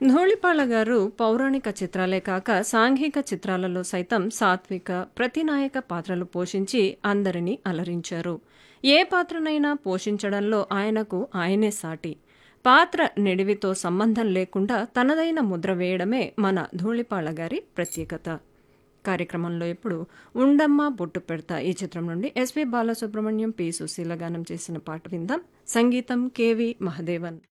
ధూళిపాళ గారు పౌరాణిక చిత్రాలే కాక సాంఘిక చిత్రాలలో సైతం సాత్విక, ప్రతినాయక పాత్రలు పోషించి అందరినీ అలరించారు. ఏ పాత్రనైనా పోషించడంలో ఆయనకు ఆయనే సాటి. పాత్ర నిడివితో సంబంధం లేకుండా తనదైన ముద్ర వేయడమే మన ధూళిపాళ గారి ప్రత్యేకత. కార్యక్రమంలో ఇప్పుడు ఉండమ్మ బొట్టు పెడతా ఈ చిత్రం నుండి ఎస్పి బాలసుబ్రహ్మణ్యం, పి సుశీల గానం చేసిన పాట విందాం. సంగీతం కెవి మహదేవన్.